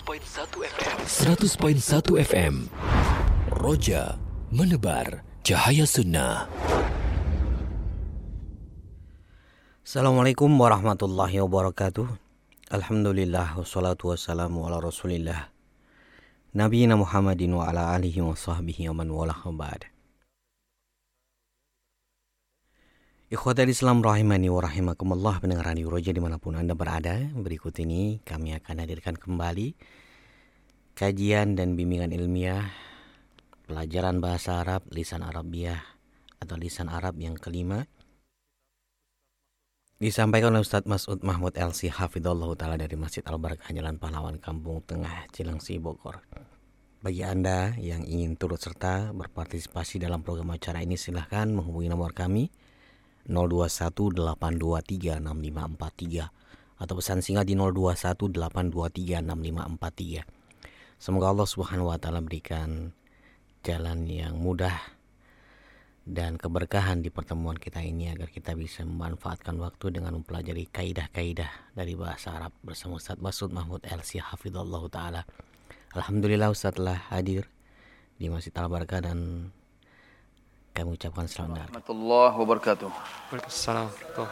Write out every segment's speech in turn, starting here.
100.1 FM. Roja menebar cahaya sunnah. Assalamualaikum warahmatullahi wabarakatuh. Alhamdulillah wassalatu wassalamu ala rasulillah Nabiyina Muhammadin wa ala alihi wa sahbihi wa man walah ba'd. Ikhwatal Islam rahimani wa rahimakumullah, pendengar Radio Roja dimanapun Anda berada. Berikut ini kami akan hadirkan kembali kajian dan bimbingan ilmiah pelajaran bahasa Arab, lisan Arabiah atau lisan Arab yang kelima, disampaikan oleh Ustaz Mas'ud Mahmud LC Hafidhullah Ta'ala dari Masjid Al-Barakah, Jalan Pahlawan, Kampung Tengah, Cilengsi, Bogor. Bagi Anda yang ingin turut serta berpartisipasi dalam program acara ini, silahkan menghubungi nomor kami 0218236543 atau pesan singkat di 0218236543. Semoga Allah Subhanahu wa taala berikan jalan yang mudah dan keberkahan di pertemuan kita ini, agar kita bisa memanfaatkan waktu dengan mempelajari kaidah-kaidah dari bahasa Arab bersama Ustaz Mas'ud Mahmud LC Hafidhullah Ta'ala. Alhamdulillah Ustaz telah hadir di Masjid Al-Barakah dan kami ucapkan selamat datang. Warahmatullahi wabarakatuh. Waalaikumsalam.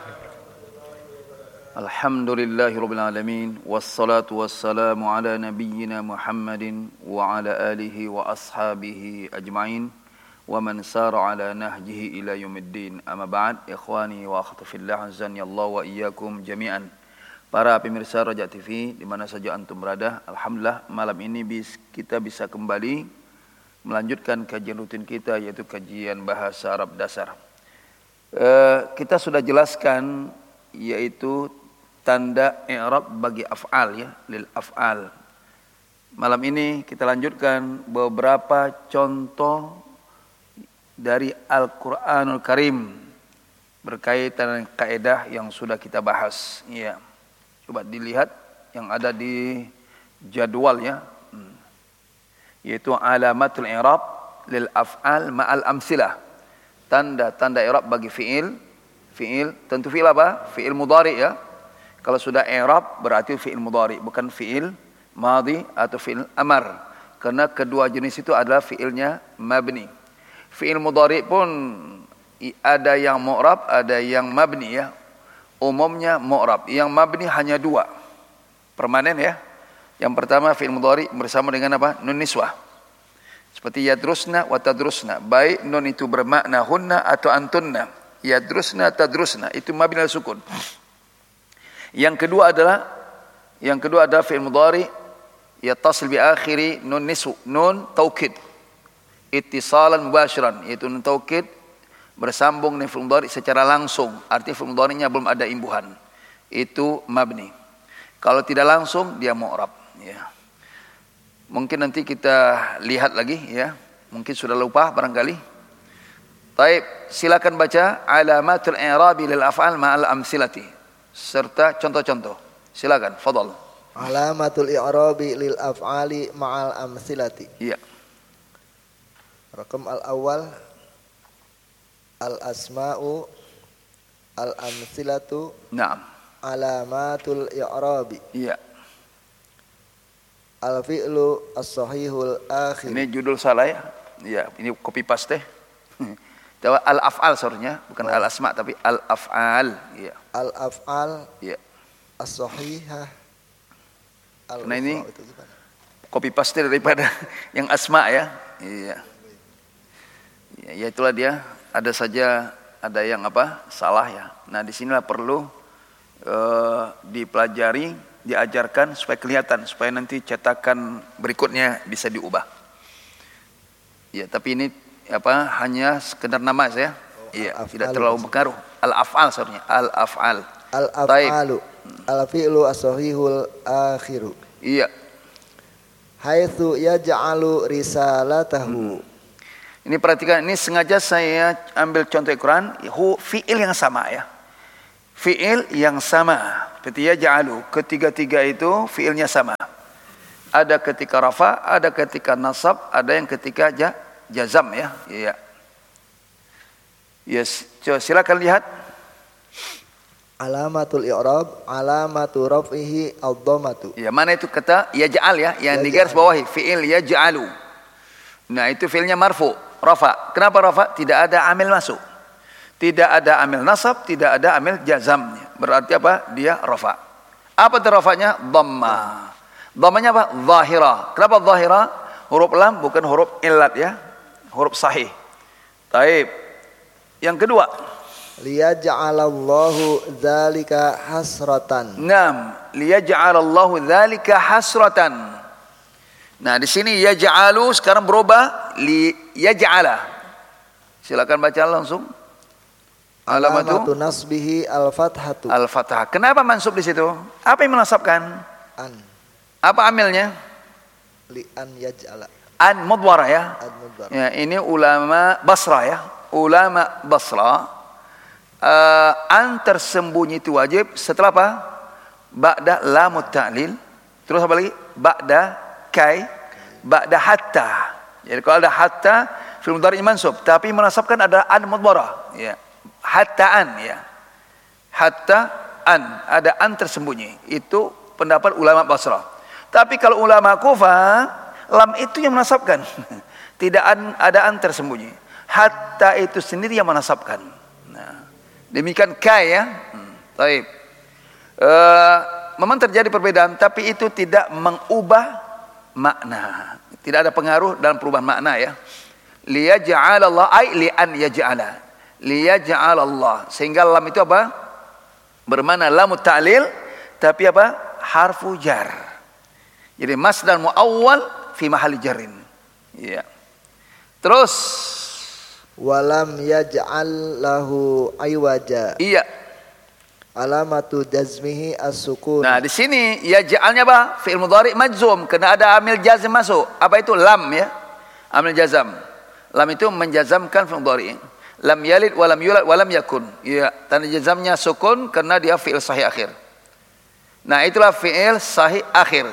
Alhamdulillahirabbil alamin, wassalatu wassalamu ala nabiyyina Muhammadin wa ala alihi wa ashabihi ajma'in wa man sara ala nahjihi ila yaumiddin. Amma ba'd, ikhwani wa akhwati fillah, azani Allah wa iyyakum jami'an. Para pemirsa Roja TV di mana saja antum berada, alhamdulillah malam ini kita bisa kembali melanjutkan kajian rutin kita, yaitu kajian bahasa Arab dasar. Kita sudah jelaskan yaitu tanda i'rab bagi af'al, ya, lil af'al. Malam ini kita lanjutkan beberapa contoh dari Al-Quranul Karim berkaitan dengan kaidah yang sudah kita bahas. Ya. Coba dilihat yang ada di jadwal, ya. Yaitu alamatul i'rab lil af'al ma'al amsilah. Tanda-tanda i'rab bagi fi'il. Tentu fi'il apa? Fi'il mudhari, ya. Kalau sudah i'rab berarti fi'il mudhari, bukan fi'il madhi atau fi'il amar. Karena kedua jenis itu adalah fi'ilnya mabni. Fi'il mudhari pun ada yang mu'rab, ada yang mabni, ya. Umumnya mu'rab. Yang mabni hanya dua. Permanen, ya. Yang pertama fi'il mudhari bersama dengan apa? Nun niswah. Seperti yadrusna wa tadrusna. Baik nun itu bermakna hunna atau antunna. Yadrusna tadrusna itu mabni al sukun. Yang kedua adalah fi'il mudhari yattasil bi akhiri nun nisw, nun taukid. Ittisalan mubasyiran, yaitu nun taukid bersambung dengan fi'il mudhari secara langsung, artinya fi'il mudhari'nya belum ada imbuhan, itu mabni. Kalau tidak langsung dia mu'rab, ya. Mungkin nanti kita lihat lagi, ya, mungkin sudah lupa barangkali. Baik, silakan baca alamatul i'rabi lil af'al ma'al amsilati serta contoh-contoh. Silakan, fadhal. Alamatul i'rabi lil af'ali ma'al amsilati. Iya. Rakam al-awwal al-asma'u al-amsilatu. Naam. Alamatul i'rabi. Iya. Al-fi'lu as-sahihul akhir. Ini judul salah, ya. Iya, ini copy paste. Al-af'al seharusnya, bukan al-asma tapi al-af'al. Iya. Al-af'al. Iya. As-sahihah. Nah ini copy paste daripada yang asma, ya. Iya. Ya, itulah dia. Ada saja ada yang salah, ya. Nah, disinilah perlu dipelajari, diajarkan supaya kelihatan, supaya nanti cetakan berikutnya bisa diubah. Ya, tapi ini hanya sekedar nama saya. Iya, tidak terlalu berpengaruh. Al-af'al seharusnya. Al-af'al. Al-af'alu. Al-fi'lu as-sahihul akhiru. Iya. Haitsu yaj'alu risalatahu. Ini perhatikan, ini sengaja saya ambil contoh Al-Quran, fi'il yang sama, ya. Fi'il yang sama. Ketika yaj'alu, ketiga-tiga itu fi'ilnya sama. Ada ketika rafa, ada ketika nasab, ada yang ketika jazam, ya. Iya. Yes, coba silakan lihat. Alamatul i'rab alamatu raf'ihi ad-dhammatu. Ya, mana itu kata yaj'al ya, yang Yaj'al. digaris bawahi fi'il yaj'alu. Nah, itu fi'ilnya marfu, rafa. Kenapa rafa? Tidak ada amil masuk. Tidak ada amil nasab, tidak ada amil jazamnya. Berarti apa? Dia rafa. Apa itu rafanya? Dhamma. Dhammanya apa? Zahira. Kenapa zahira? Huruf lam bukan huruf illat ya. Huruf sahih. Taib. Yang kedua, Liyaj'alallahu dzalika hasratan. Naam, liyaj'alallahu dzalika hasratan. Nah, di sini yaj'alu sekarang berubah liyaj'ala. Silakan baca langsung. Alamatu nasbihi al-fathatu. Al-fathah. Kenapa mansub di situ? Apa yang menasabkan? An. Apa amilnya? Li an yaj'ala. An mudwarah ya. Ad-mudbar. Ya, ini ulama Basra ya. Ulama Basra. An tersembunyi itu wajib setelah apa? Ba'da lamut ta'lil. Terus apa lagi? Ba'da kai. Ba'da hatta. Jadi kalau ada hatta, fi'il mudhari mansub, tapi menasabkan ada an mudwarah. Ya. Hatta an ya. Hatta an, ada an tersembunyi. Itu pendapat ulama Basra. Tapi kalau ulama Kufah, lam itu yang menasabkan. Tidak ada an tersembunyi. Hatta itu sendiri yang menasabkan. Nah, demikian kai ya. Baik. Memang terjadi perbedaan, tapi itu tidak mengubah makna. Tidak ada pengaruh dalam perubahan makna ya. Liyaj'alallah ay li an yaj'ala. Liyaj'alallah. Sehingga lam itu apa? Bermakna lamut ta'lil, tapi apa? Harfu jar. Jadi masdar muawwal fi mahali jarrin. Ya. Terus Walam yaj'al lahu aywaja. iya. Alamatu jazmihi as-sukun. Nah, di sini yaj'alnya apa? Fi'il mudhari majzum, kena ada amil jazm masuk. Apa itu? Lam ya. Amil jazam. Lam itu menjazamkan fi'il mudhari. Lam yalid wa lam yulad wa lam yakun. Ya, tanda jazamnya sukun karena dia fi'il sahih akhir. Nah, itulah fi'il sahih akhir.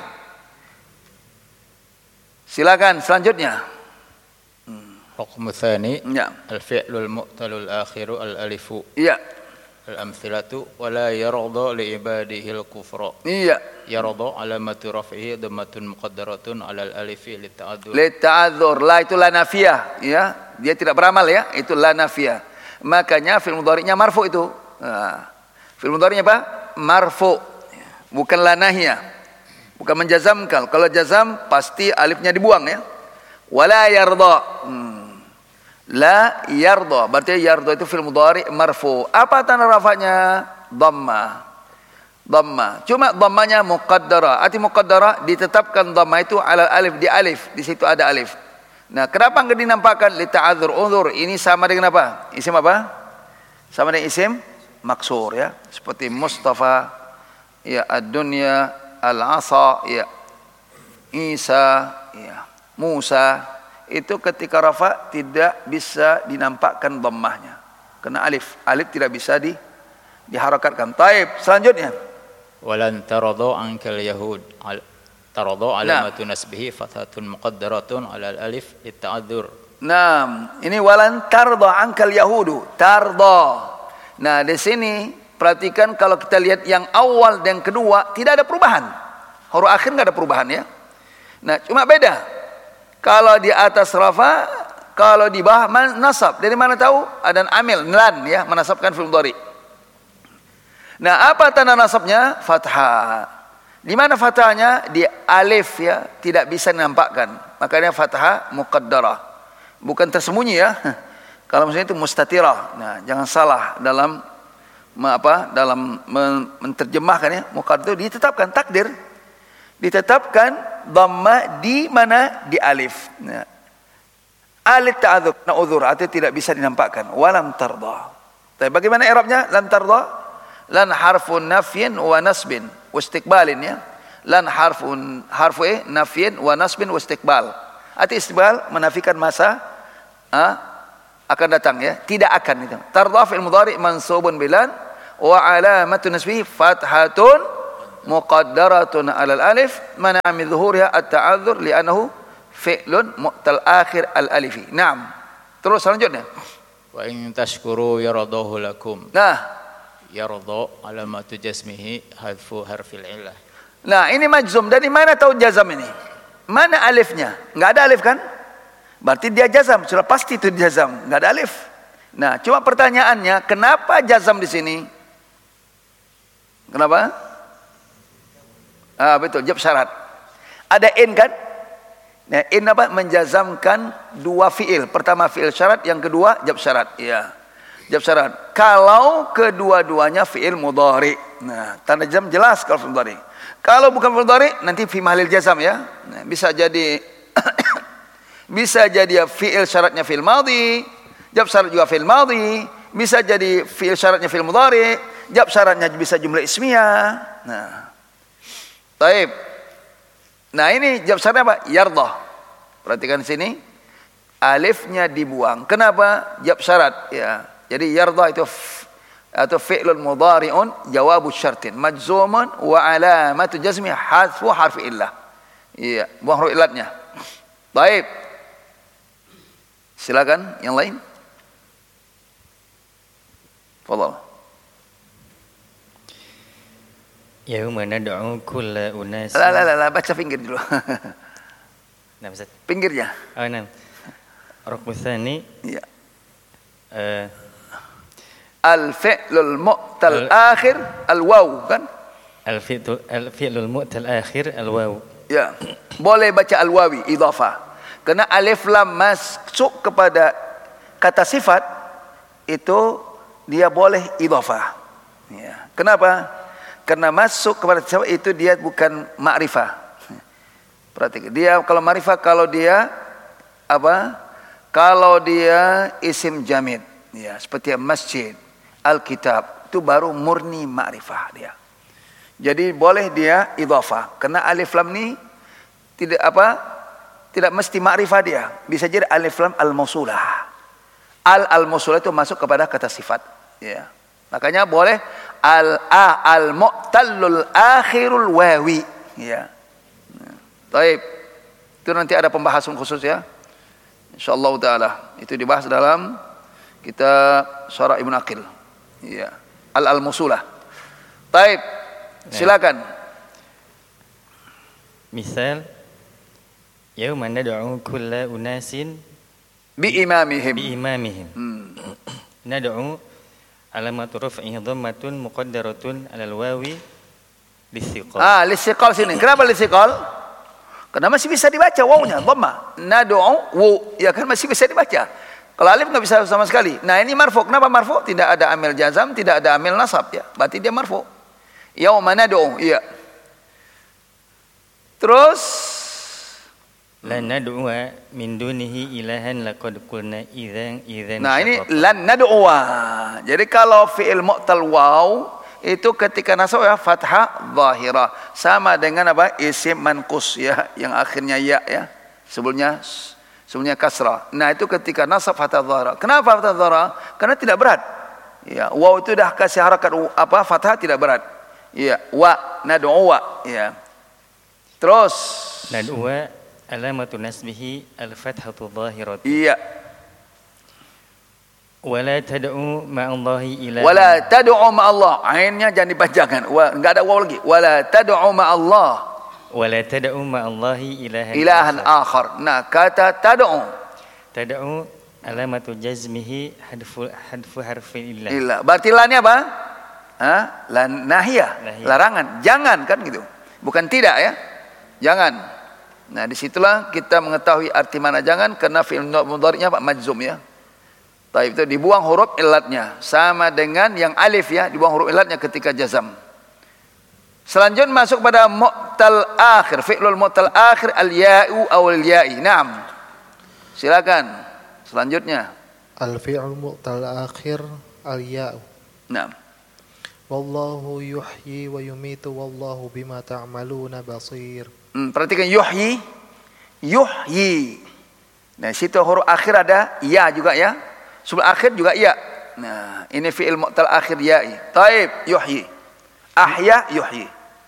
Silakan selanjutnya. Hukm tsani Ya. al-fi'lul mu'talul akhiru al-alifu Iya. al-amthilatu wa la yarda li ibadihi al-kufra. Iya. Yarda alamatu raf'ihi dhammatun muqaddaratun 'ala al-alifi lita'adzur. Lita'adzur. La itu la nafiyah ya. Dia tidak beramal ya. Itu la nafiyah. Makanya fi'il mudhari'nya marfu itu. Nah, fi'il mudhari'nya apa? Marfu. Bukan la nahiyah. Bukan menjazamkan. Kalau jazam pasti alifnya dibuang ya. Wala yarda. La yarda. Berarti yarda itu fi'il mudhari' marfu. Apa tanda rafanya? Dhamma. Dhamma. Cuma dhammanya muqaddara. Arti muqaddara ditetapkan dhamma itu ala alif, di alif. Di situ ada alif. Nah, kenapa enggak dinampakkan li ta'adzur unzur? Ini sama dengan apa? Isim apa? Sama dengan isim maksur ya. Seperti Mustafa, ya ad-dunya, al-asa, ya Isa, ya Musa. Itu ketika rafa tidak bisa dinampakkan dhammahnya. Kena alif. Alif tidak bisa diharakatkan. Taib. Selanjutnya. Walan tarada ankal yahud. Tarada alamatu nasbihi fathatun muqaddaratun 'ala al-alif lita'adzur. Nah, ini walan tarda ankal yahudu. Tarda. Nah, di sini perhatikan kalau kita lihat yang awal dan kedua tidak ada perubahan. Huruf akhir enggak ada perubahan ya. Nah, cuma beda. Kalau di atas rafa, kalau di bawah nasab. Dari mana tahu? Ada amil lan ya, menasabkan fi'il mudhari. Nah, apa tanda nasabnya? Fathah. Di mana fathahnya? Di alif ya, tidak bisa dinampakkan. Makanya fathah muqaddarah. Bukan tersembunyi ya. Kalau misalnya itu mustatirah. Nah, jangan salah dalam dalam menterjemahkan ya. Muqaddarah itu ditetapkan takdir. Ditetapkan dhamma di mana? Di alif. Nah, alif ta'adzur, na'udzur, artinya tidak bisa dinampakkan. Walam tarda. Tapi bagaimana i'rabnya? Lam tarda. Lan harfun nafyin wa nasbin wa istiqbalin ya. Lan harfu nafyin wa nasbin wa istiqbal. Arti istiqbal menafikan masa akan datang ya. Tidak akan itu. Tarda fi'il mudhari mansubun bilan wa alamatu nasbihi fathatun muqaddaratun 'alal alif mana min zuhuriha at-ta'adzur li'annahu fi'lun mu'tal akhir al-alifi. Naam. Terus selanjutnya. Wa in tashkuru yaradahu lakum. Nah, Yardha alamatu jazmihi hadfu harfil illah. Nah, ini majzum. Dari mana tahu jazam ini? Mana alifnya? Enggak ada alif kan? Berarti dia jazam. Sudah pasti itu jazam. Enggak ada alif. Nah, cuma pertanyaannya, kenapa jazam di sini? Kenapa? Betul, jawab syarat. Ada in kan? Nah, in apa? Menjazamkan dua fiil. Pertama fiil syarat, yang kedua jawab syarat. Iya. Jawab syarat. Kalau kedua-duanya fiil mudhari. Nah, tanda jazam jelas kalau fiil mudhari. Kalau bukan fiil mudhari, nanti fi mahallil jazam ya. Nah, bisa jadi bisa jadi fiil syaratnya fiil madhi, jawab syarat juga fiil madhi, bisa jadi fiil syaratnya fiil mudhari, jawab syaratnya bisa jumlah ismiyah. Nah. Taib. Nah, ini jawab syaratnya apa? Yardha. Perhatikan sini. Alifnya dibuang. Kenapa? Jawab syarat ya. Jadi yardha itu atau fi'lun mudhari'un jawabu syartin majzumun wa alamatu jazmi hadfu harfi illah. Iya, buang huruf illatnya. Baik. Silakan yang lain. Fadhal. Yauma nad'u kulla unas. La, baca pinggir dulu. Nah, Ustaz. Pinggirnya. Oh, nah. Rukun tsani. Iya. Al-fi'lul mu'tal akhir al-waw kan? Al-fi'lul mu'tal akhir al-waw. Ya. Boleh baca al-wawi idhafah. Karena alif lam masuk kepada kata sifat itu dia boleh idhafah. Ya. Kenapa? Karena masuk kepada sifat itu dia bukan ma'rifah. Perhatikan. Dia kalau ma'rifah kalau dia apa? Kalau dia isim jamid. Ya, seperti masjid, Alkitab, itu baru murni ma'rifah dia. Jadi boleh dia idhafah. Karena alif lam ni tidak mesti ma'rifah dia. Bisa jadi alif lam al-mausulah. Al-mausulah itu masuk kepada kata sifat. Ya. Makanya boleh al-mu'tallul akhirul wawi. Ya. Baik. Itu nanti ada pembahasan khusus ya. Insyaallah taala. Itu dibahas dalam kitab Syarah Ibnu Aqil. Iya. Al-Musulah. Baik. Silakan. Misal yauma nad'u kulla unasin bi imamihim. Nad'u alamatu raf'ihi dhammatun muqaddaratun 'alal wawi listiqal. Listiqal sini. Kenapa listiqal? Karena masih bisa dibaca wawunya dhamma. Nad'u wu, ya kan masih bisa dibaca. Kalau alif nggak bisa sama sekali. Nah, ini marfu. Kenapa marfu? Tidak ada amil jazam, tidak ada amil nasab ya. Berarti dia marfu. Yauma nad'u, iya. Terus lan nad'u min dunihi ilahan laqad qulna idzan. Nah, ini lan nad'u. Jadi kalau fi'il mu'tal waw itu ketika nasab ya fathah zahirah. Sama dengan apa? Isim manqus ya, yang akhirnya ya ya. Sebelumnya kasrah. Nah, itu ketika nasab fathah dhahirah. Kenapa fathah dhahirah? Karena tidak berat. Ya, waw itu dah kasih harakat apa? Fathah tidak berat. Ya, wa nad'u wa. Ya. Terus nad'u alamatu nasbihi al-fathatu dhahiratu. Iya. Wala tad'u ma'allahi ilahan. Wala tad'u ma'allah. Ainnya jangan dipanjangkan. Enggak ada waw lagi. Wala tad'u ma'allah. Wala tad'u ma'allahi ilahan akhar. Nah, kata tad'u alamatu jazmihi hadfu harfi illah. Berarti lannya apa? Lan nahiyah, larangan, jangan kan gitu. Bukan tidak ya. Jangan. Nah, disitulah kita mengetahui arti mana jangan karena fi'il mudhari'nya apa? Majzum ya. Taib itu dibuang huruf illatnya sama dengan yang alif ya, dibuang huruf illatnya ketika jazam. Selanjutnya masuk pada mu'tal akhir, fi'lul mu'tal akhir al-ya'u aw al-ya'i. Naam. Silakan. Selanjutnya. Al-fi'lul mu'tal akhir al-ya'u. Naam. Wallahu yuhyi wa yumitu wallahu bima ta'maluna basir. Perhatikan yuhyi. Yuhyi. Nah, situ huruf akhir ada ya juga ya. Sebelum akhir juga ya. Nah, ini fi'il mu'tal akhir ya'i. Taib, yuhyi. Ahya yuhyi.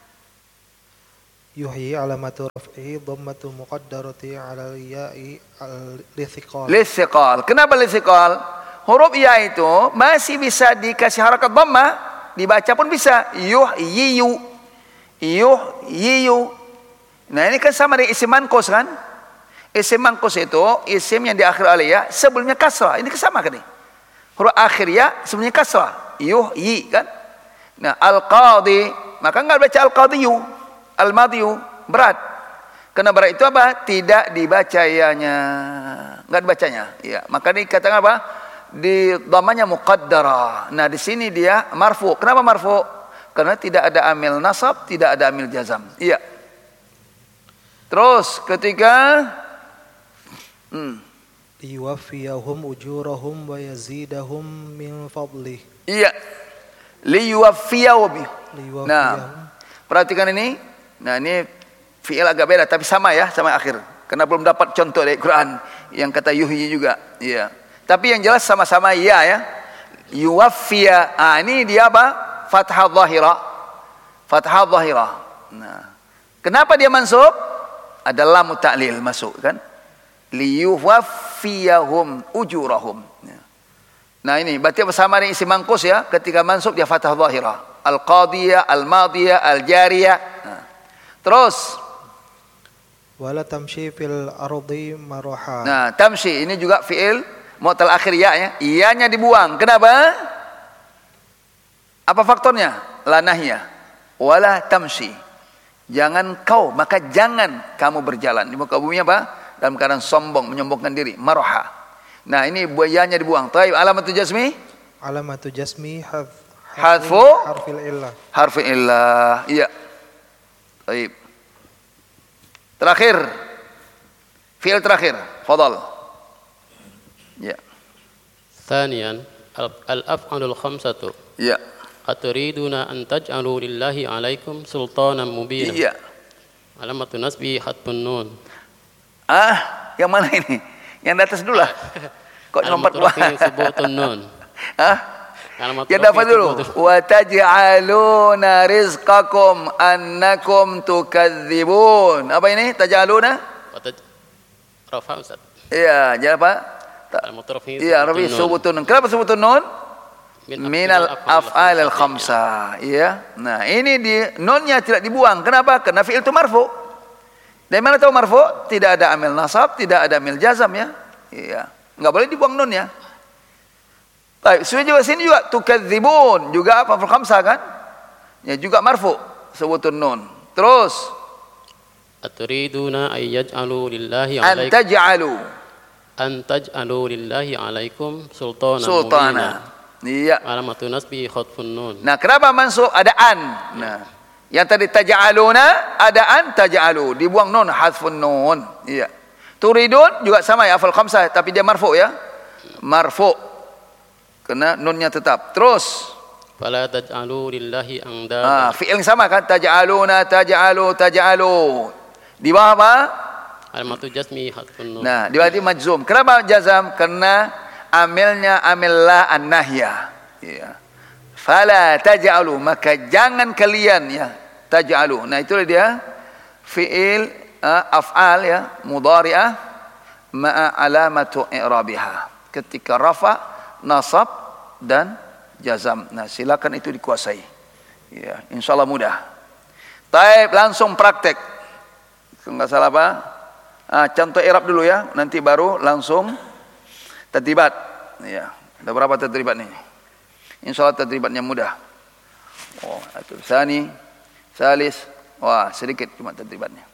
Yuhyi alamatu raf'i dhammatu muqaddarati 'ala al-ya'i al-lithiqal. Lithiqal. Kenapa lithiqal? Huruf ya itu masih bisa dikasih harakat dhammah dibaca pun bisa. Yuhyiyu. Yuhyiyu. Nah ini kan sama dengan isim manqus kan? Isim manqus itu isim yang di akhir alif ya, sebelumnya kasrah. Ini sama kan nih? Huruf akhir ya sebelumnya kasrah. Yuhyi kan? Nah al-qadi, maka enggak baca al-qadiyu. Al-madiyu berat. Karena berat itu apa? Tidak dibaca ya-nya. Enggak dibacanya. Ya, maka dikatakan apa? Di dhammanya muqaddara. Nah, di sini dia marfu. Kenapa marfu? Karena tidak ada amil nasab, tidak ada amil jazam. Iya. Terus ketika liyuwaffiyahum ujurahum wa yazidahum min fadlih. Iya. Liyuwaffiyahum. Nah, perhatikan ini. Nah, ini fi'il agak beda tapi sama ya, sama akhir. Karena belum dapat contoh dari Quran yang kata yuhyi juga. Iya. Tapi yang jelas sama-sama ya. Yuwaffiya. Ini dia apa? Fathah zahira. Fathah zahira. Nah, kenapa dia mansub? Ada lam ta'lil masuk kan? Liyuwaffiyahum ujurahum. Nah ini berarti bersama dengan isim manqus ya. Ketika mansub dia fathah zahira. Al-qadiyah, al-madiyah, al-jariyah. Nah. Terus wala tamshi fil ardi maraha. Nah, tamshi ini juga fi'il mu'tal akhir ya. Iyanya dibuang. Kenapa? Apa faktornya? Lanahnya. Wala tamshi. Jangan kau, maka jangan kamu berjalan. Di muka bumi apa? Dalam keadaan sombong, menyombongkan diri. Maraha. Nah, ini buayanya dibuang. Taib alamatu jasmi? Alamatu jasmi hadfu harfil illah. Harfil illah. Iya. Taib. Terakhir. Fi'il terakhir. Fadal. Ya. Thaniyan al-af'alul khamsatu. Ya. Aturiduna an taj'alu lillahi 'alaikum sultanan mubina. Iya. Alamatu nasbi hatfun nun. Yang mana ini? Yang di atas dulu lah. Kok nomor 4 buah? Subutun nun. Yang dapat dulu. Wa taj'aluna rizqakum annakum tukadzibun. Apa ini? Taj'aluna? Rafa Ustaz. Iya, jangan apa? Iya, rafi subutun nun. Kenapa subutun nun? Minal af'al al-khamsah. Iya. Nah, ini di nunnya tidak dibuang. Kenapa? Karena fi'il itu marfu. Dari mana tahu marfu? Tidak ada amil nasab, tidak ada amil jazam ya. Iya. Enggak boleh dibuang nunnya. Baik, sudah juga sini juga tukadzibun, juga apa af'al khamsah kan? Ya juga marfu, sebutun nun. Terus aturiduna ayyaj'alu lillahi 'alaikum an taj'alu lillahi 'alaikum sultanan mubina. Iya. Alamatu nasbi khatfun nun. Nah, kenapa mansub ada an? Nah, yang tadi taj'aluna ada an taj'alu, dibuang nun hadfun nun. Iya. Turidun juga sama ya afal khamsah tapi dia marfu ya. Marfu. Karena nunnya tetap. Terus fala taj'alu lillahi andada. Fi'il sama kan? Taj'aluna taj'alu. Di bawah apa? Alamatu jasmi hadfun nun. Nah, berarti majzum. Kenapa jazam? Karena amilnya amillah an-nahya. Ya. Fala taj'alu, maka jangan kalian ya taj'alu. Nah, itu dia fi'il af'al ya, mudhari'ah ma'a alamatu i'rabiha. Ketika rafa, nasab dan jazam. Nah, silakan itu dikuasai. Ya, insyaallah mudah. Taib, langsung praktek. Enggak salah apa? Contoh i'rab dulu ya, nanti baru langsung tadribat. Ya, ada berapa tadribat nih? Insyaallah tadribatnya mudah. Oh, itu sani, salis. Wah, sedikit cuma tadribatnya.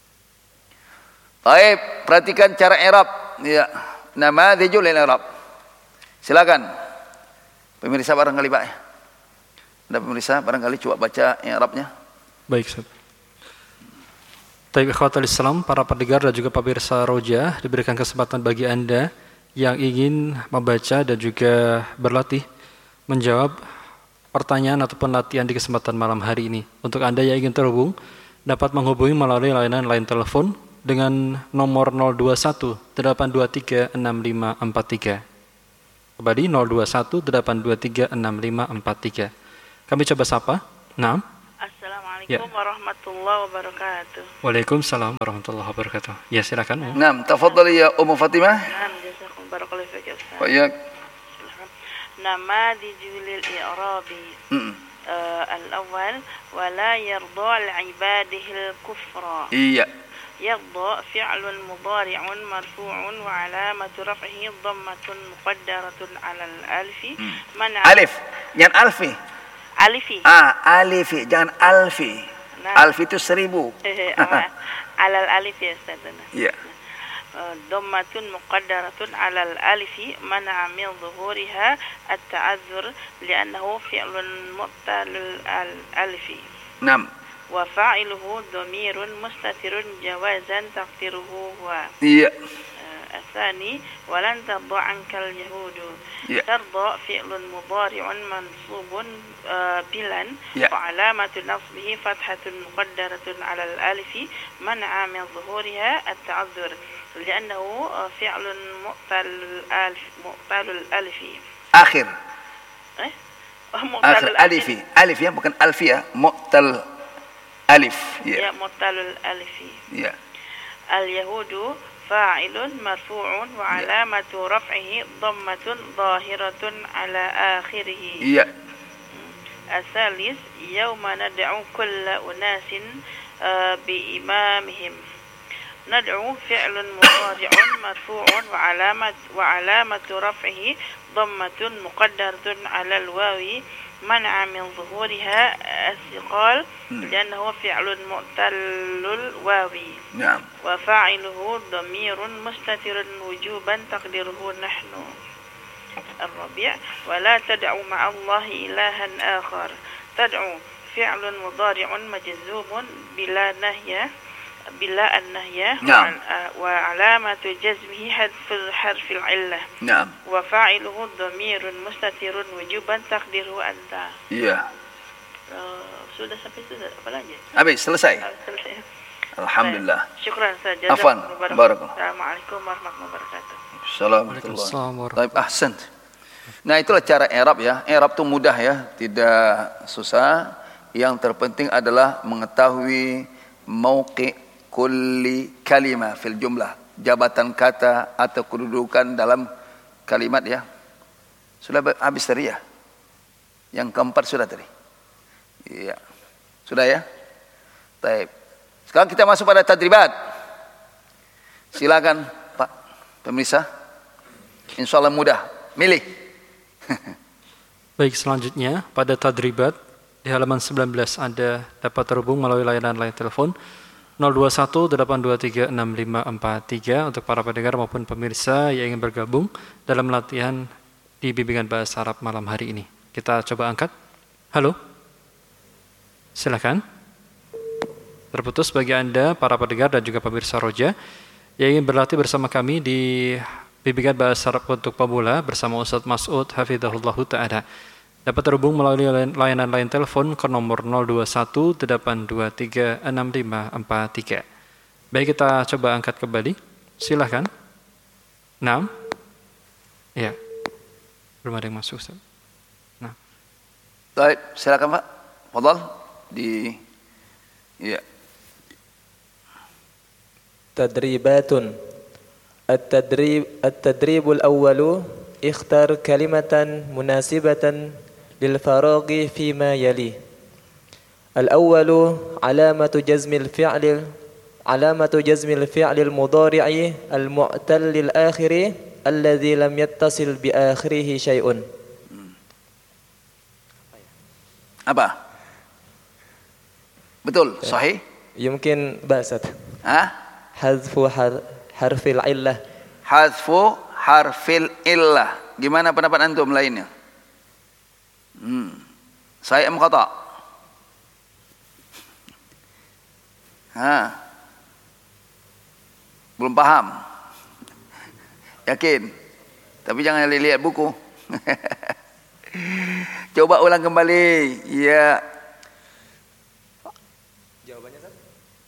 Baik, perhatikan cara i'rab. Ya, namadzijul lil i'rab. Silakan. Pemirsa barangkali Pak. Ada pemirsa barangkali coba baca i'rabnya. Baik, Ustaz. Taib ikhwatul Islam, para pendengar dan juga pemirsa Roja, diberikan kesempatan bagi Anda yang ingin membaca dan juga berlatih menjawab pertanyaan ataupun latihan di kesempatan malam hari ini. Untuk Anda yang ingin terhubung, dapat menghubungi melalui layanan line telepon dengan nomor 021 823 6543. Kembali 021 823 6543. Kami coba sapa. Naam. Assalamualaikum warahmatullahi wabarakatuh. Waalaikumsalam warahmatullahi wabarakatuh. Ya, silakan. Naam, tafadhali ya Ummu Fatimah. Naam, jazakum barakallahu fiik ya Ustaz. Wa yak. Nama di julil i'rabi. الأول ولا يرضى لعباده الكفر. Iya. يرضى فعل مضارع مرفوع وعلامة رفعه ضمة مقدرة على الألف منع. Alif, jangan alfi. Alifi. Alifi, jangan alfi. Alfi itu 1000. Alal alif ya Ustaz. Iya. ضمة مقدرة على الألف منع من ظهورها التعذر لأنه فعل مبتل الألف. نعم. وفاعله ضمير مستتر جوازا تقديره هو. Iya. الثاني ولن ترضى عنك اليهود. ترضى فعل مضارع منصوب بلا وعلامة نصبه فتحة مقدرة على الألف منع من ظهورها التعذر لأنه فعل مؤتل الألف. Akhir. مؤتل alifi. Alif ya, bukan alfi ya. Mu'tal alif. Ya, مؤتل الألف. Ya. اليهود فاعل مرفوع وعلامة رفعه ضمة ظاهرة على آخره. Iya. الثالث يوم ندعو كل أناس بإمامهم. ندعو فعل مضارع مرفوع وعلامة رفعه ضمة مقدرة على الواو منع من ظهورها الثقال لأنه فعل مؤتل الواو. نعم. وفاعله ضمير مستتر وجوبا تقديره نحن. الرابع ولا تدعوا مع الله إلها آخر. تدعو فعل مضارع مجزوم بلا النهي. نعم. وعلامة جزمه حرف العلة. نعم. وفاعله ضمير مستتر وجوبا تقديره أنت. Iya. Sudah sampai itu apa lagi? Habis, selesai. Selesai. Alhamdulillah. Syukran saja. Afwan. Barakallahu. Assalamualaikum warahmatullahi wabarakatuh. Assalamualaikum. Baik, ahsan. Nah, itulah cara i'rab ya. I'rab itu mudah ya, tidak susah. Yang terpenting adalah mengetahui mauqi' kulli kalimah fil jumlah, jabatan kata atau kedudukan dalam kalimat ya. Sudah habis tadi ya? Yang keempat sudah tadi? Iya. Sudah ya? Baik. Sekarang kita masuk pada tadribat. Silakan Pak pemirsa. Insyaallah mudah. Milih. Baik, selanjutnya pada tadribat di halaman 19 Anda dapat terhubung melalui layanan line telepon 0218236543 untuk para pendengar maupun pemirsa yang ingin bergabung dalam latihan di bimbingan bahasa Arab malam hari ini. Kita coba angkat. Halo. Silakan. Terputus bagi Anda para pendengar dan juga pemirsa Roja yang ingin berlatih bersama kami di bimbingan bahasa Arab untuk pemula bersama Ustaz Mas'ud hafizahullahu taala. Dapat terhubung melalui layanan line telepon ke nomor 0218236543. Baik, kita coba angkat kembali. Silahkan. 6. Ya. Belum ada yang masuk, Ustaz. Nah. Baik, silakan Pak. Fadhal ya. Tadribatun. At-tadribul awwalu ikhtar kalimatan munasibatan للفراغ فيما يلي. الأول علامة جزم الفعل المضارع المعتل للآخر الذي لم يتصل بآخره شيء. Apa? Betul, sahih? يمكن باسط. حذف حرف العلة. Hadfu harfil illah. Gimana pendapat antum lainnya? Saya khata. Belum paham. Yakin? Tapi jangan lihat buku. Coba ulang kembali. Ya. Jawabannya Ustaz?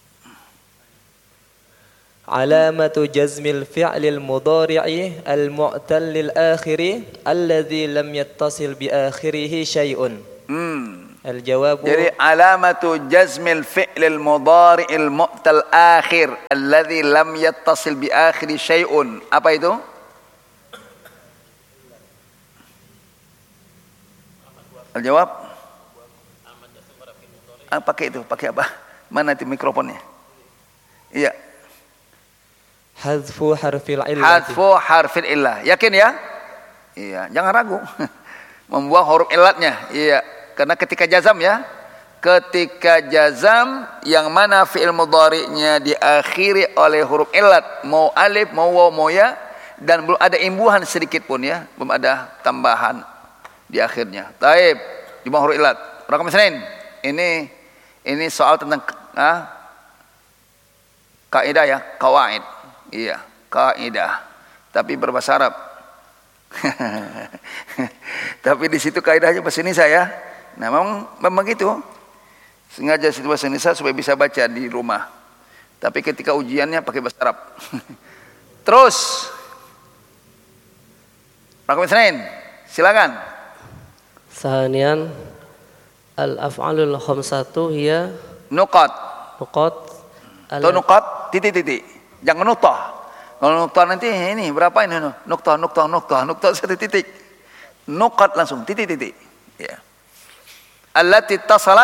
علامة جزم الفعل المضارع المعتل للآخر الذي لم يتصل بآخره شيء. الجواب. Jadi alamatu jazmil fi'lil mudhari'il mu'tal akhir alladhi lam yattasil bi akhiri syai'un. Apa itu? Al-jawab? pakai itu, pakai apa? Mana itu mikrofonnya? Iya. Hadfu harfil illah. Hadfu harfil illah. Yakin ya? Iya, jangan ragu. Membuang huruf illatnya. Iya, karena ketika jazam ya. Ketika jazam yang mana fi'il mudhari'nya diakhiri oleh huruf illat, mau alif, mau waw, mau ya, dan belum ada imbuhan sedikit pun ya, belum ada tambahan di akhirnya. Taib, di bawah huruf illat. Rakam Senin. Ini soal tentang kaidah ya, kawaid. Iya, kaidah. Tapi berbahasa Arab. Tapi di situ kaidahnya bahasa Indonesia ya. Nah, memang gitu. Sengaja situ bahasa Indonesia supaya bisa baca di rumah. Tapi ketika ujiannya pakai bahasa Arab. Terus Rakam Senin, silakan. Sahanian al-af'alul khamsatu hiya Nuqat. Atau nuqat titik-titik. Jangan nuqtah. Kalau nuqtah nanti ini berapa ini? Nuqtah satu titik. Nuqat langsung titik-titik. Ya. Allati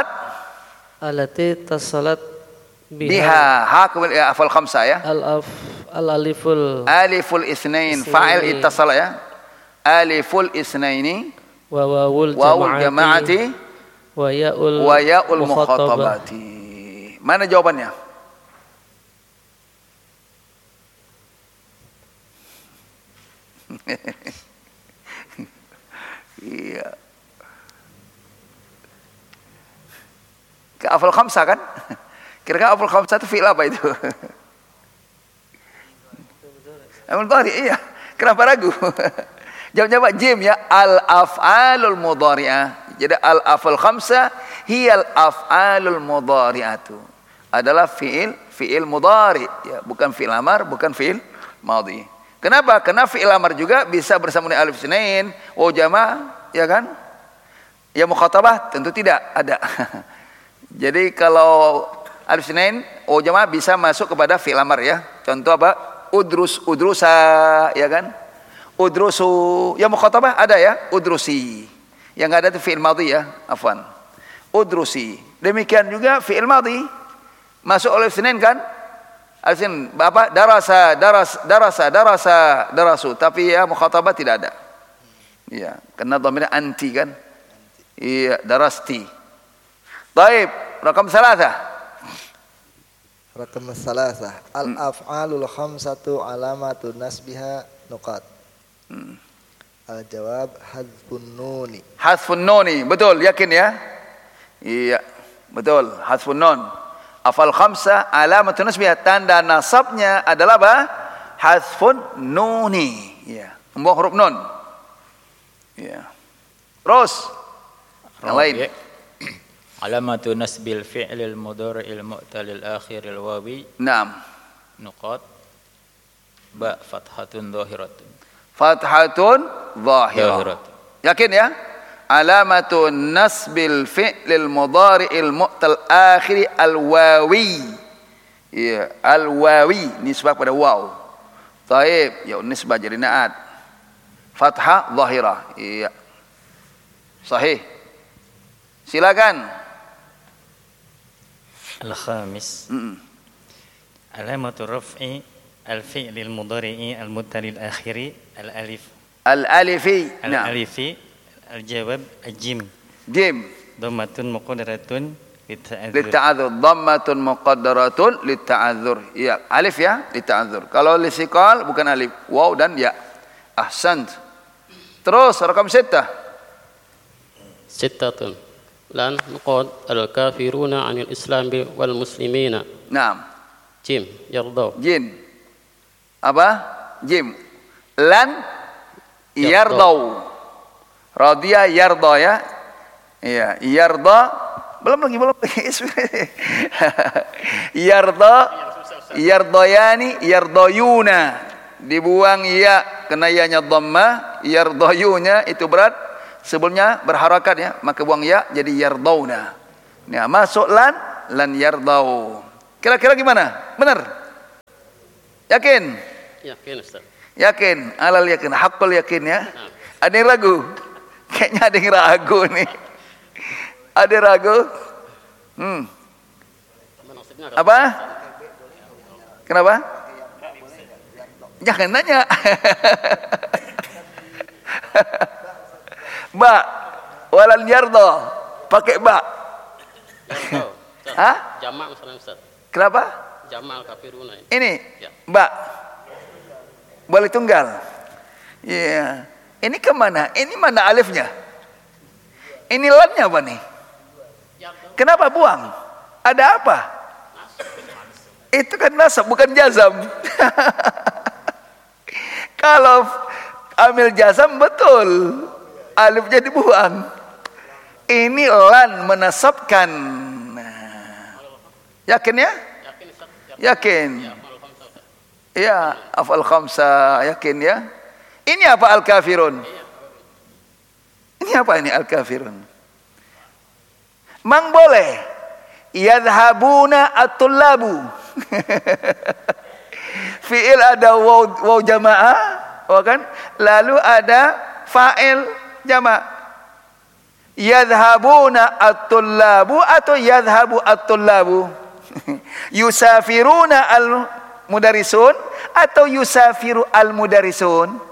tasalat biha kemudian afal khamsah ya. Aliful isnain fa'il ittasala ya. Aliful isnaini wa wawul jama'ati wa ya'ul mukhatabati. Mana jawabannya? Iya. Ke afal khamsah kan? Kira-kira afal khamsah itu fi'il apa itu? Amul mudhari, iya. Kenapa ragu? Jawab jim ya, al-af'alul mudhari'ah. Jadi al-afal khamsah hiyal af'alul mudhari'atu. Adalah fi'il mudhari, ya, bukan fi'il amar, bukan fi'il madhi. Kenapa? Karena fi'il amar juga bisa bersama dengan alif isnain, waw jama', ya kan? Ya mukhatabah tentu tidak ada. Jadi kalau alif isnain, waw jama' bisa masuk kepada fi'il amar ya. Contoh apa? Udrusa, ya kan? Udrusu, ya mukhatabah ada ya? Udrusi. Yang enggak ada itu fi'il madhi ya, afwan. Udrusi. Demikian juga fi'il madhi masuk alif isnain kan? Alif isnain apa? Darasu, tapi ya mukhatabah tidak ada. Iya, karena dhamirnya anti kan? Iya, darasti. Baik, rakam salasah. Rakam salasah. Al-af'alul khamsatu alamatu nasbiha nuqat. Al-jawab hadfun nuni. Hadfun nuni, betul, yakin ya? Iya, betul, hadfun nun. Afal khamsah alamatu nasbiha, tanda nasabnya adalah apa? Hadfun nuni. Iya, membuang huruf nun. Iya. Terus yang lain. Alamatu nasbil fi'lil mudhari'il mu'talil akhiril wawi. Naam. Nuqat. Ba fathatun dhahiratun. Fathatun dhahiratun. Yakin ya? Alamatu nasbil fi'lil mudhari'il mu'tal akhiri al-wawi. Ya, al-wawi nisbah pada waw. Taib, ya nisbah jadi na'at. Fathah dhahirah. Iya. Sahih. Silakan. Al-khamis. Alamatu raf'i al-fi'lil mudhari'i al-muttalil akhiri al-alif. Al-alifi. Al-alifi. Al-jawab al-jim. Jim. Dhammatun muqaddaratun litta'adzur. Dhammatun muqaddaratun litta'adzur. Iya, alif ya, litta'adzur. Kalau lisikal bukan alif, waw dan ya. Ahsant. Terus rakam 6. Sittatun. Lan nuqad al-kafiruna 'anil islam wal muslimina. Naam. Jim, yardaw. Jim. Apa? Jim. Lan yardaw. Radhiya yarda ya. Iya, yarda. Belum lagi. Yarda. Yardayani, yardayuna. Dibuang ya, kena ya-nya dhammah, yardayuna itu berat. Sebelumnya berharakat ya, maka buang ya jadi yardauna. Nah, masuk lan yardau. Kira-kira gimana? Benar? Yakin? Yakin, Ustaz. Yakin, alal yakin, haqqul yakin ya. Ada yang ragu? Kayaknya ada yang ragu nih. Ada yang ragu? Apa? Kenapa? Jangan nanya. Ba, walan yardo, pakai ba. Hah? Jamak misalnya Ustaz. Kenapa? Jamak al-kafiruna. Ini, ya. Ba. Boleh tunggal. Iya. Ini kemana? Ini mana alifnya? Ini lannya apa nih? Kenapa buang? Ada apa? Itu kan nasab, bukan jazam. Kalau ambil jazam betul, alifnya dibuang. Ini lan menasabkan. Yakin ya? Yakin. Ya, afal khamsa, yakin ya? Ini apa al-kafirun? Ini apa ini al-kafirun? Mang boleh. Yadhabuna at-tullabu. Fi'il ada waw jamaah, kan? Lalu ada fa'il jama'. Yadhabuna at-tullabu atau yadhabu at-tullabu. Yusafiruna al-mudarisun atau yusafiru al-mudarisun.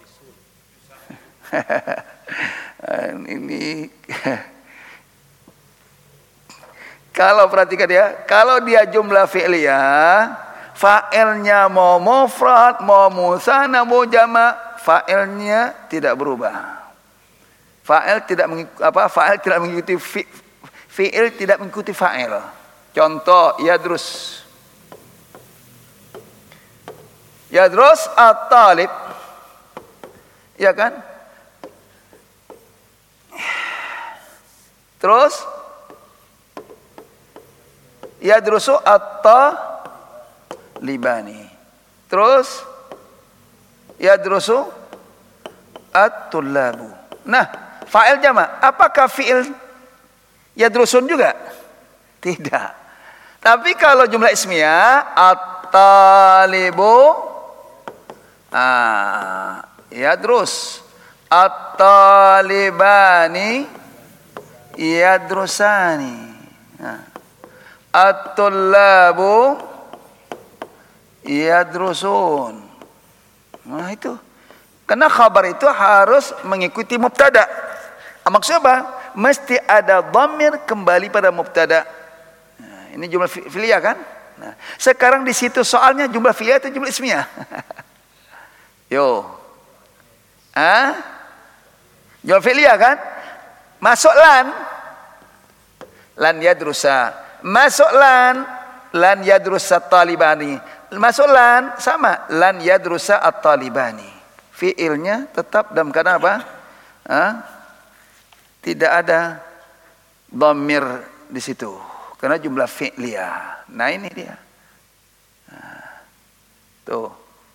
Ini kalau perhatikan ya, kalau dia jumlah fi'liyah, fa'ilnya mau mufrad, mau musanna, mau jama', fa'ilnya tidak berubah. Fa'il tidak mengikuti fi'il tidak mengikuti fa'il. Contoh, yadrus. Yadrus at-talib. Ya kan? Terus yadrusu at-talibani. Terus yadrusu at-tullabu. Nah, fa'il jama', apakah fi'il yadrusun juga? Tidak. Tapi kalau jumlah ismiyah at-talibu yadrus, at-talibani yadrusani, at-tullabu yadrusun. Nah itu, karena khabar itu harus mengikuti mubtada. Maksudnya apa? Mesti ada dhamir kembali pada mubtada. Nah, ini jumlah fi'liyah kan? Nah, sekarang di situ soalnya jumlah fi'liyah atau jumlah ismiyah? Yo, jumlah fi'liyah kan? Masuk lan yadrusa. Masuk lan yadrusa talibani. Masuk lan sama, lan yadrusa at-talibani. Fi'ilnya tetap dalam keadaan apa? Tidak ada dhamir di situ. Karena jumlah fi'liyah. Nah ini dia. Tuh.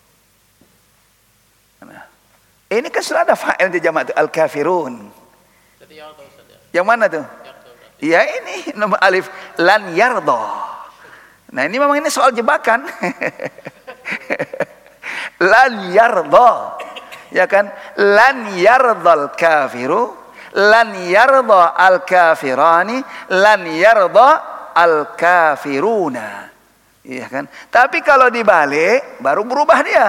Nah. Ini kan sudah ada fa'il di jamak itu, al-kafirun. Yang mana tuh? Ya ini nomor alif, lan yardo. Nah ini memang ini soal jebakan. Lan yardo. Ya kan? Lan yardal kafiru, lan yardo al-kafirani, lan yardo al-kafiruna. Iya kan? Tapi kalau dibalik baru berubah dia.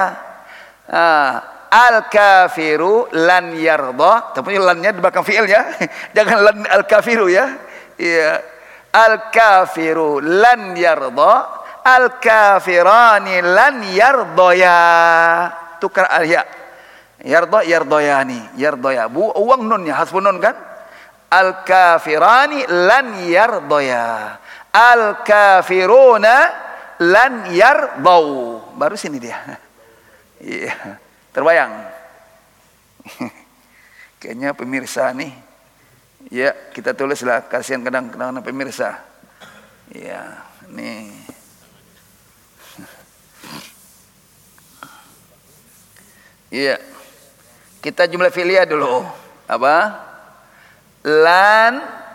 Al-kafiru lan yarda, tapi lannya di belakang fi'il ya. Jangan lan al-kafiru ya. Iya. Al-kafiru lan yarda, al-kafirani lan yardaya. Tukar al-ya. Yarda yardoyani, yardaya. Uang nunnya, hasbun nun kan? Al-kafirani lan yardaya. Al-kafiruna lan yardau. Baru sini dia. Iya. Terbayang? Kayaknya pemirsa nih. Ya, kita tulislah, kasihan kadang-kadang pemirsa. Ya, nih. Iya. Kita jumlah fi'liyah dulu. Apa? Lan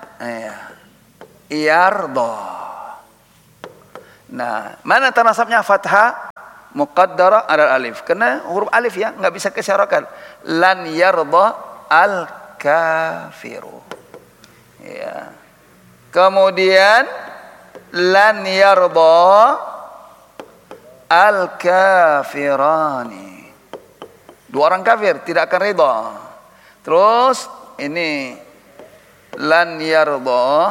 yardo. Nah, mana tanasabnya fathah? Muqaddara ala alif, karena huruf alif ya nggak bisa kesyarakat. Lan yarda al kafiru. Ya. Kemudian lan yarda al-kafirani. Dua orang kafir tidak akan ridha. Terus ini lan yarda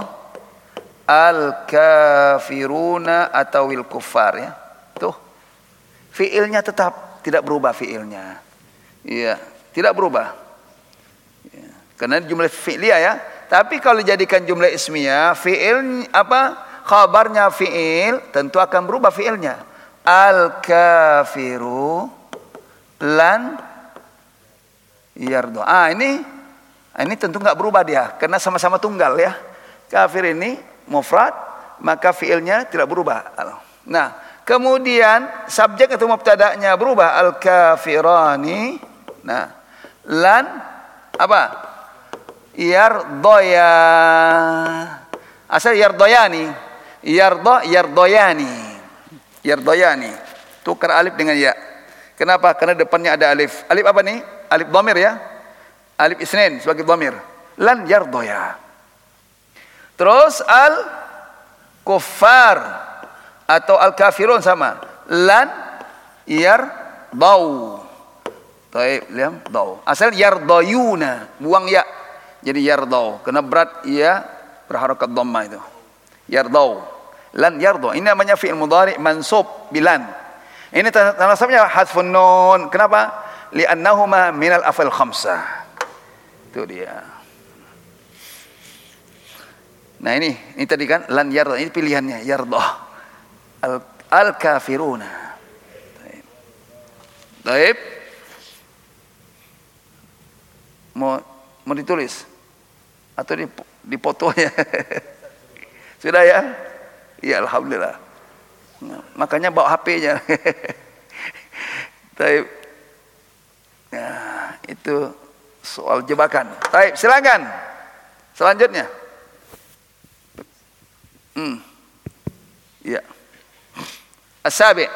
al-kafiruna atau il kuffar ya. Tuh. Fiilnya tetap tidak berubah fiilnya. Iya, tidak berubah. Ya. Karena jumlah fi'liyah ya. Tapi kalau dijadikan jumlah ismiyah, fiil apa? Khabarnya fiil tentu akan berubah fiilnya. Al-kafiru lan yardo. Ini tentu nggak berubah dia, karena sama-sama tunggal ya. Kafir ini mufrad, maka fiilnya tidak berubah. Nah, kemudian subjek atau mubtada'nya berubah, al-kafirani. Nah, lan apa? Yardoya. Asal yardoyani. Yardoyani. Tukar alif dengan ya. Kenapa? Karena depannya ada alif. Alif apa nih? Alif dhamir ya. Alif isnin sebagai dhamir. Lan yardoya. Terus al kuffar atau al kafirun sama. Lan yardau. Taib, lihat dau. Asal yardoyuna, buang ya. Jadi yardau. Kena berat ya berharakat dhamma itu. Yardau. Lan yardo. Ini namanya fi'il mudhari' mansub bilan. Ini tanda nasabnya hadfun nun. Kenapa? Li'annahuma minal af'al khamsah. Itu dia. Nah ini tadi kan lan yardo. Ini pilihannya yardo. Al-kafiruna. Baik. Mau ditulis atau dipoto ya? Sudah ya? Ya alhamdulillah. Makanya bawa HP-nya. Taib. Nah, itu soal jebakan. Taib, silakan. Selanjutnya. Ya. As-sabi'.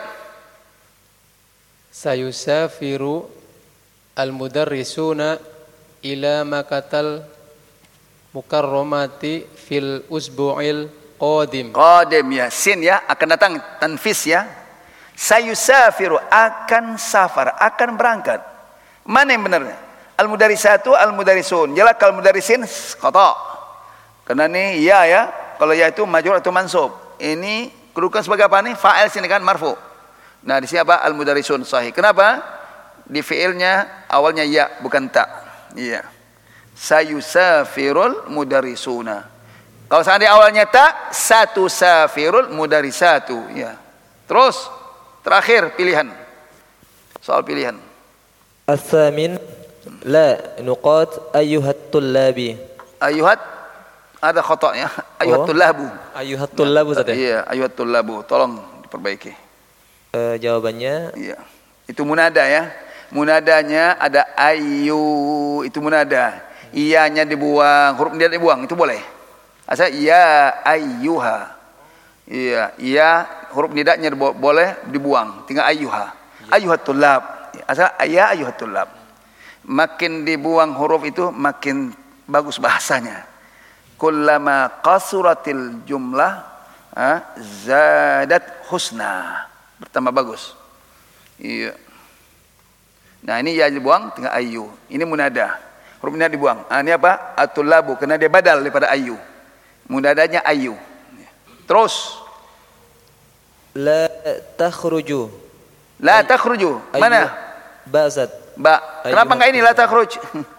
Sayusafiru al-mudarrisuna ila makatal mukarramati fil usbu'il qadim ya, sin ya, akan datang tanfis ya. Sayusafiru akan safar, akan berangkat. Mana yang benarnya? Al-mudarisatu al-mudarisun. Jelas kalau mudarisin qata. Karena ini ya. Kalau ya itu majrur atau mansub. Ini kedudukan sebagai apa nih? Fa'il sini kan marfu. Nah, di sini apa? Al-mudarisun sahih. Kenapa? Di fiilnya awalnya ya bukan ta. Iya. Sayusafirul mudarisuna. Kalau seandainya awalnya tak, satu safirul mudarisatu. Ya. Terus, terakhir pilihan. Soal pilihan. As-samin la nuqat ayyuhat tullabi. Ayyuhat, ada khotaknya. Ayyuhat tullabu. Ayyuhat tullabu saja. Iya, ayyuhat tullabu. Tolong diperbaiki. Jawabannya? Iya. Itu munada ya. Munadanya ada ayyu. Itu munada. Iyanya dibuang, huruf dia dibuang. Itu boleh. Asal ya ayyuha. Iya, ya huruf nidanya boleh dibuang, tinggal ayyuha. Ayyuhat tullab. Asal ya ayyuhat tullab. Makin dibuang huruf itu makin bagus bahasanya. Kullama qasuratil jumlah zadat husna. Bertambah bagus. Iya. Nah, ini ya dibuang tinggal ayyu. Ini munada. Huruf nida dibuang. Ini apa? At-tullabu karena dia badal daripada ayyu. Munadanya ayu. Terus la takhruju. La takhruju. Mana? Bazat. Ba. Kenapa enggak ini la takhruj?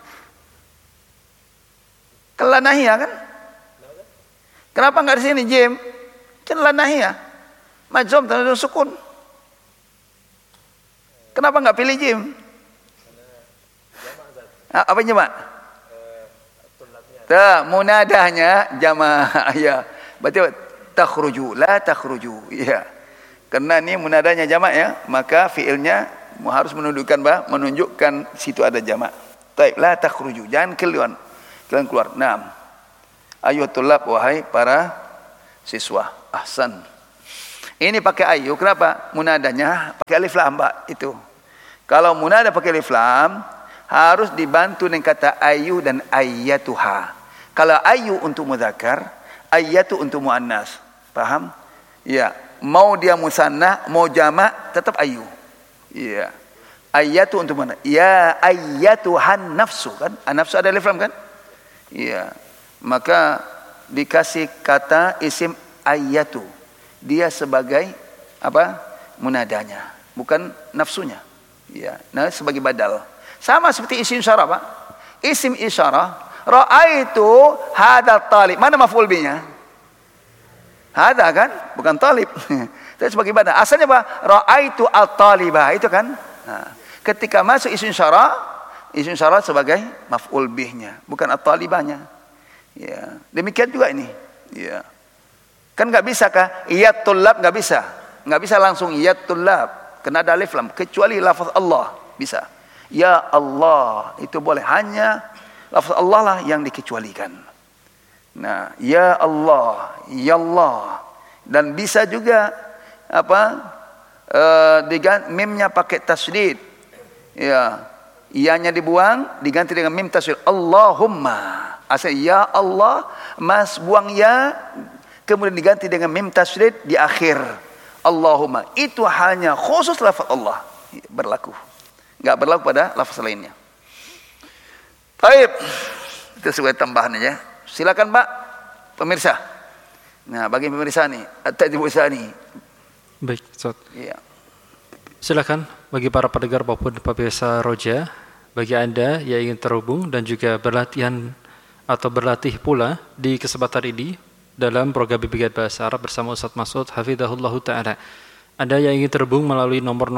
Kan la nahiyah kan? Kenapa enggak di sini jim? Kan la nahiyah. Majzum tanda sukun. Kenapa enggak pilih jim? Apa jemaah? Munadahnya jamaah ya. Berarti takhruju, la takhruju. Ya. Karena ini munadahnya jamaah ya, maka fiilnya harus menunjukkan situ ada jamaah. Taib, la takhruju. Jangan keluar. Kalian keluar. Naam. Ayuhat tullab, wahai para siswa. Ahsan. Ini pakai ayu. Kenapa? Munadahnya pakai alif lam, Mbak. Itu. Kalau munadah pakai alif lam, harus dibantu dengan kata ayu dan ayyatuha. Kalau ayu untuk mudzakkar, Ayyatu untuk muannas. Paham? Ya. Mau dia musanna, mau jamak, tetap ayu. Ya. Ayyatu untuk mana? Ya ayyatuhan nafsu kan? An-nafsu ada alif lam kan? Ya. Maka dikasih kata isim ayyatu. Dia sebagai apa? Munadanya, bukan nafsunya. Ya. Nah, sebagai badal. Sama seperti isim isyarah, Pak. Isim isyarah, ra'aitu hadal talib. Mana maf'ul bihi-nya? Hada kan? Bukan talib. Itu sebagai badal. Asalnya apa? Ra'aitu al-talibah. Itu kan? Nah, ketika masuk isim isyarah sebagai maf'ul bih-nya, bukan at-talibahnya. Ya. Demikian juga ini. Ya. Kan enggak bisa kah? Iyat tullab enggak bisa. Enggak bisa langsung iyat tullab. Kena ada alif lam kecuali lafaz Allah bisa. Ya Allah itu boleh, hanya lafaz Allah lah yang dikecualikan. Nah, ya Allah, ya Allah, dan bisa juga apa? Diganti mimnya pakai tasydid. Ya, ianya dibuang diganti dengan mim tasydid. Allahumma. Asal ya Allah, mas buang ya, kemudian diganti dengan mim tasydid di akhir. Allahumma. Itu hanya khusus lafaz Allah berlaku. Enggak berlaku pada lafaz lainnya. Baik. Itu sebagai tambahan aja. Silakan Pak pemirsa. Nah, bagi pemirsa nih, at-ta'dib usani. Baik, Ustaz. Iya. Silakan bagi para pendengar maupun pemirsa Roja, bagi Anda yang ingin terhubung dan juga berlatihan atau berlatih pula di kesempatan ini dalam program Bimbingan Bahasa Arab bersama Ustaz Mas'ud hafizahullah taala. Anda yang ingin terhubung melalui nomor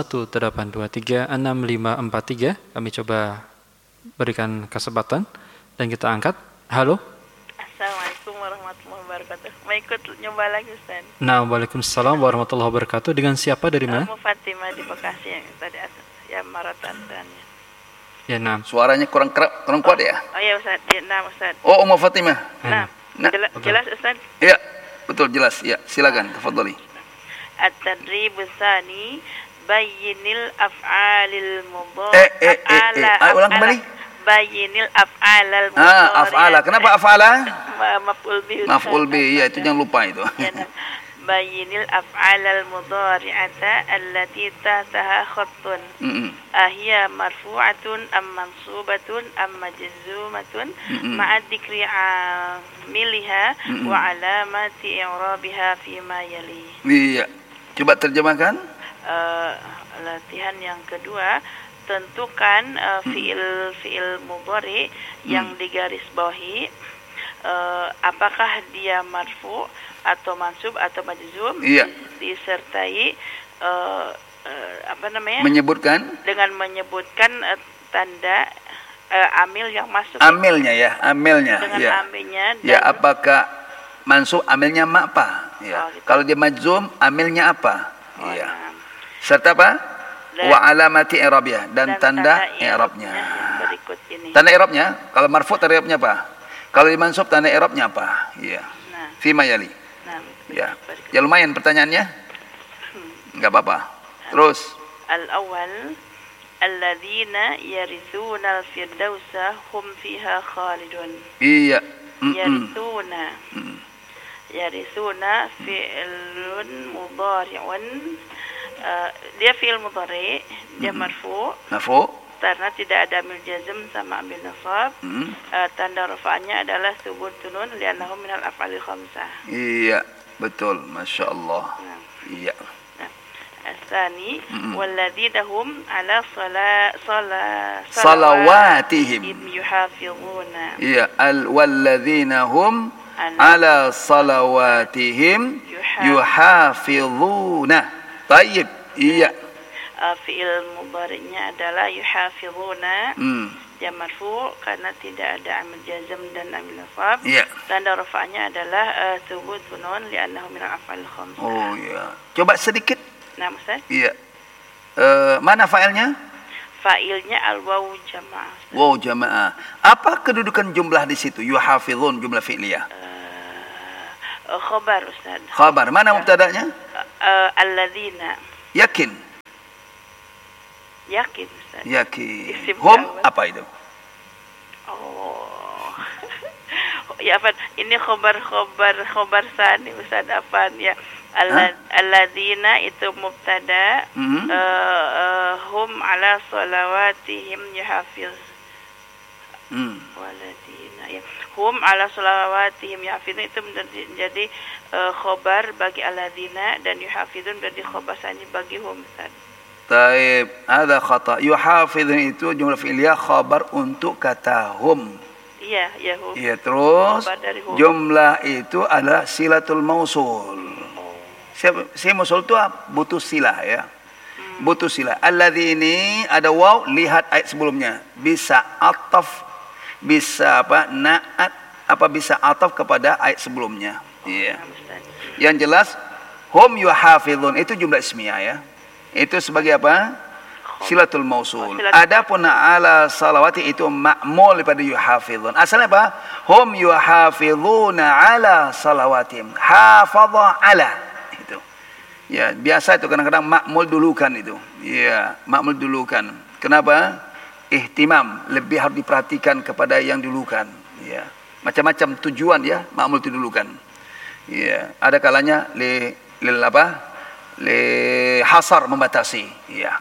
0218236543, kami coba berikan kesempatan dan kita angkat. Halo. Assalamualaikum warahmatullahi wabarakatuh. Mau ikut nyoba lagi Ustaz? Nah, waalaikumsalam warahmatullahi wabarakatuh. Dengan siapa dari mana? Fatimah di Bekasi yang tadi ya maratannya. Ya, nah. Suaranya kurang kuat ya? Oh ya Ustaz, ya, nah Ustaz. Oh, Ummu Fatimah. Nah, jelas Ustaz? Iya, betul jelas. Ya, silakan, tafadhali. At-tadrib tsani bayyinil af'alil mudhari'. Ulang kembali. Bayyinil af'alal mudhari'. Af'ala. Kenapa af'ala? Maf'ul bihi. Maf'ul bihi, ya itu jangan lupa itu. Bayyinil af'alal mudhari'ata allati tahtaha khattun. Ahiya marfu'atun am mansubatun am majzumatun ma'a dzikri 'amiliha wa 'alamati i'rabiha fi ma yali. Iya. Coba terjemahkan. Latihan yang kedua, tentukan fiil mudhari yang digaris bawahi, apakah dia marfu atau mansub atau majzum. Iya. Disertai menyebutkan dengan menyebutkan tanda amil yang masuk. Amilnya ya, amilnya. Dengan ya. amilnya. Ya, apakah mansub amilnya apa? Ya. Gitu. Kalau dia majzum amilnya apa? Iya. Nah. Serta apa? Wa alamati i'rabiyah, dan tanda i'rabnya. Berikut ini. Tanda i'rabnya, kalau marfu tanda i'rabnya apa? Kalau dimansub tanda i'rabnya apa? Iya. Nah. Fi mayali. Nah, ya. Ya lumayan pertanyaannya. Enggak apa-apa. Terus. Al-awwal alladzina yarithuna al-firdausa hum fiha khalidun. Iya. Yarithuna fi'lun mudhari'un. Dia fi'il mudhari', dia marfu. Marfu. Karena tidak ada amil jazm sama amil nasab. Tanda rafa'nya adalah thubutu nun li'annahu minal af'alil khamsah. Iya, betul. Masya Allah. Iya. Asani walladzina hum ala salawatihim yuhafizuna. Iya, walladzina hum ala salawatihim yuhafizuna. Baik. Iya. Fi'il mudhari'nya adalah yuhafizuna. Dia marfu karena tidak ada amil jazm dan amil nasab. Iya. Tanda rafa'nya adalah thubut nun li'annahu min al-af'al khamsah. Oh iya. Coba sedikit. Nah, Ustaz? Iya. Mana fa'ilnya? Fa'ilnya al-wawu jamaah. Wawu jamaah. Apa kedudukan jumlah di situ? Yuhafizun jumlah fi'liyah. Khabar, Ustaz. Khabar. Mana mubtada'nya? Alladzina. Yakin. Yakin, Ustaz. Yakin. Hum apa itu? Oh. ya Afan, ini khobar sani Ustaz Afan ya. Alladzina itu mubtada, hum ala salawatihim yuhafiz. Waladina ya. Hum ala salawatihim yuhafizun itu menjadi khobar bagi alladzina, dan yuhafizun menjadi khobar sani bagi hum Ustaz. Taib, ada khata. Yuhafizun itu jumlah fi'liyah khabar untuk kata hum. Iya, ya hum. Iya, terus jumlah itu adalah silatul mausul. Si mausul itu butuh silah ya. Butuh silah. Alladzi ini ada waw, lihat ayat sebelumnya. Bisa ataf, bisa naat, bisa ataf kepada ayat sebelumnya. Iya. Yang jelas hum yuhafizun itu jumlah ismiyah ya. Itu sebagai apa? Silatul mausul. Adapun ala salawati itu ma'mul daripada yuhafizun. Asalnya apa? Hum yuhafizuna ala salawatihim. Hafadha ala. Itu. Ya, biasa itu kadang-kadang ma'mul dulukan itu. Ya, ma'mul dulukan. Kenapa? Ihtimam, lebih harus diperhatikan kepada yang dulukan. Ya. Macam-macam tujuan ya, ma'mul didulukan. Ya, ada kalanya li hasar, membatasi. Ya.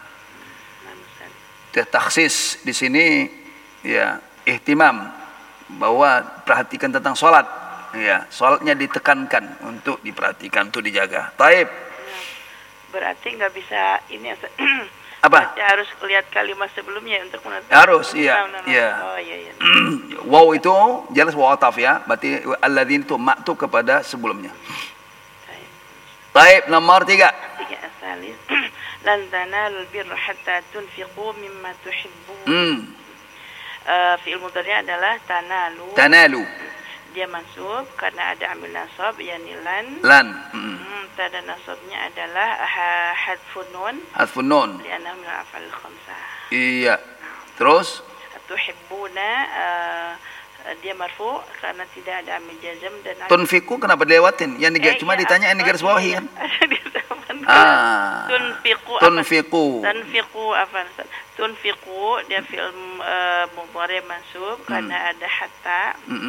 Takhsis di sini ya, ihtimam, bahwa perhatikan tentang salat. Ya, salatnya ditekankan untuk diperhatikan, untuk dijaga. Taib. Berarti nggak bisa ini apa? Harus lihat kalimat sebelumnya untuk menentukan. Harus, iya. Iya. Oh iya. Waw itu jelas waw ataf ya. Berarti alladzin itu maktub kepada sebelumnya. Taib, nomor 3. 3 asalis. Lan tanalul birra hatta tunfiqu mimma tuhibbun. Fi'il mudhari' adalah tanalu. Dia mansub karena ada amil nasab yakni lan. Tanda nasabnya adalah hadfun nun. Li'annahu min al-af'al khamsah. Iya. Terus tuhibbuna dia marfu karena tidak ada amil jazm, dan tunfiqu kenapa dilewatin? Yang cuma ditanya ini garis bawahi kan? Tunfiqu dia fi'il mudhari' mansub karena ada hatta.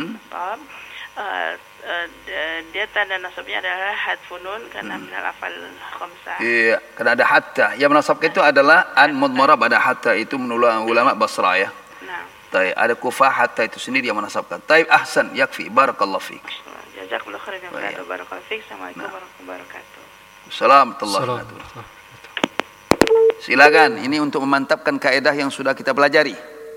Dia tanda nasabnya adalah hadfun nun karena minal afal khamsah. Iya, karena ada hatta. Yang menasabkan itu adalah an mudmarah pada hatta, itu menurut ulama Basra ya. Taib, ada kufah hatta itu sendiri yang menasabkan. Taib, ahsan, yakfi, barakallahu fiik. Jazakallahu khairan wa barakallahu fiik. Assalamualaikum warahmatullahi wabarakatuh. Assalamualaikum. Silakan, ini untuk memantapkan kaidah yang sudah kita pelajari.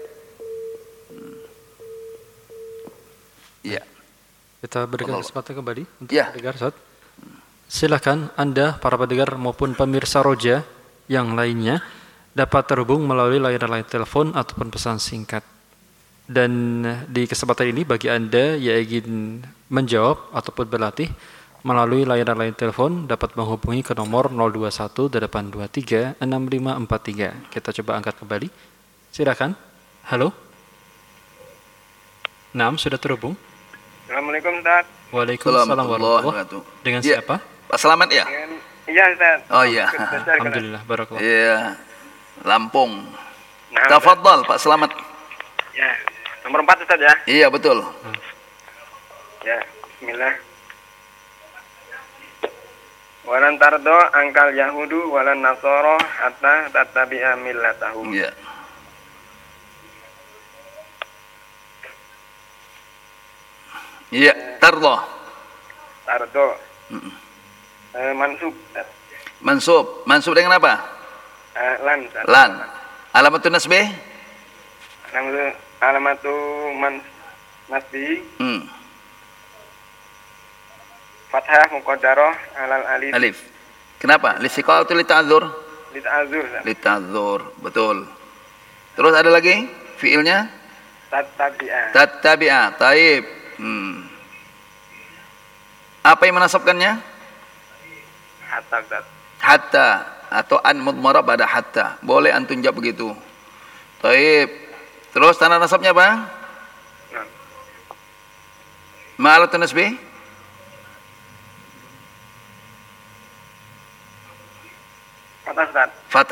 Iya. Kita berikan kesempatan kembali untuk pendengar, Ustaz. Silakan Anda, para pendengar maupun pemirsa Roja yang lainnya, dapat terhubung melalui layanan telepon ataupun pesan singkat. Dan di kesempatan ini bagi Anda yang ingin menjawab ataupun berlatih melalui layanan telepon dapat menghubungi ke nomor 0218236543. Kita coba angkat kembali. Silakan. Halo. Naam, sudah terhubung. Assalamualaikum, Ustaz. Waalaikumsalam warahmatullahi wabarakatuh. Dengan siapa? Pak Selamat ya? Iya, Ustaz. Oh iya. Alhamdulillah, barakallah. Iya. Lampung. Tafadhal Pak Selamat. Ya, nomor 4 Ustaz ya? Iya, betul. Ya, bismillah. Walan tardo angkal yahudu walan nasoro hatta tattabi'a millatahum. Iya. Iya, tardo. Mansub dengan apa? Lan. Alamatun nasbih? Alamatun nasbih. Fathah muqaddarah alal alif. Alif. Kenapa? Lisiqal atau lita'adzur? Lita'adzur, betul. Terus ada lagi fiilnya? Tattabi'a. Taib. Apa yang menasabkannya? Hatta atau an mudmarah pada hatta. Boleh antum jawab begitu. Taib. Terus tanda nasabnya apa? Ma'alatun nasbih? Fathah, Ustaz.